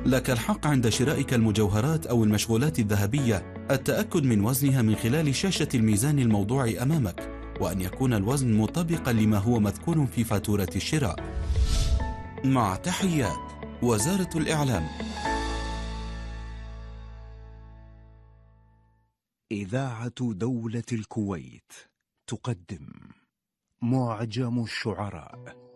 لك الحق عند شرائك المجوهرات أو المشغولات الذهبية التأكد من وزنها من خلال شاشة الميزان الموضوع أمامك، وأن يكون الوزن مطابقا لما هو مذكور في فاتورة الشراء. مع تحيات وزارة الإعلام. إذاعة دولة الكويت تقدم معجم الشعراء.